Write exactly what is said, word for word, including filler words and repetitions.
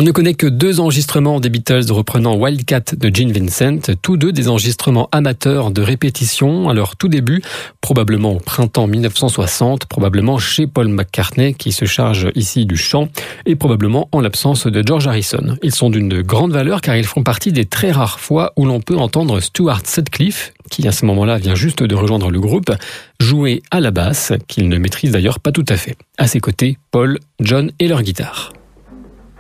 On ne connaît que deux enregistrements des Beatles reprenant Wildcat de Gene Vincent, tous deux des enregistrements amateurs de répétition à leur tout début, probablement au printemps dix-neuf cent soixante, probablement chez Paul McCartney qui se charge ici du chant et probablement en l'absence de George Harrison. Ils sont d'une grande valeur car ils font partie des très rares fois où l'on peut entendre Stuart Sutcliffe, qui à ce moment-là vient juste de rejoindre le groupe, jouer à la basse, qu'il ne maîtrise d'ailleurs pas tout à fait. À ses côtés, Paul, John et leur guitare.